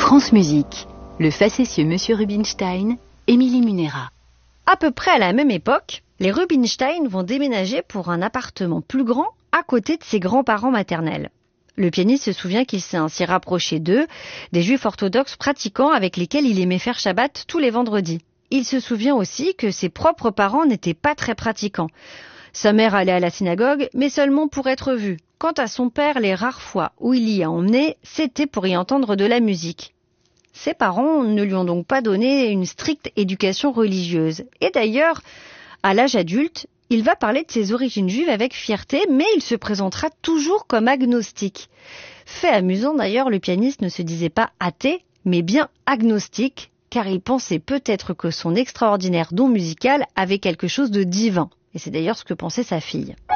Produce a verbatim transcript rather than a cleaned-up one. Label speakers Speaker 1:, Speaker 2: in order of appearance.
Speaker 1: France Musique, le facétieux Monsieur Rubinstein, Émilie Munera.
Speaker 2: À peu près à la même époque, les Rubinstein vont déménager pour un appartement plus grand à côté de ses grands-parents maternels. Le pianiste se souvient qu'il s'est ainsi rapproché d'eux, des juifs orthodoxes pratiquants avec lesquels il aimait faire Shabbat tous les vendredis. Il se souvient aussi que ses propres parents n'étaient pas très pratiquants. Sa mère allait à la synagogue, mais seulement pour être vue. Quant à son père, les rares fois où il y a emmené, c'était pour y entendre de la musique. Ses parents ne lui ont donc pas donné une stricte éducation religieuse. Et d'ailleurs, à l'âge adulte, il va parler de ses origines juives avec fierté, mais il se présentera toujours comme agnostique. Fait amusant d'ailleurs, le pianiste ne se disait pas athée, mais bien agnostique, car il pensait peut-être que son extraordinaire don musical avait quelque chose de divin. Et c'est d'ailleurs ce que pensait sa fille.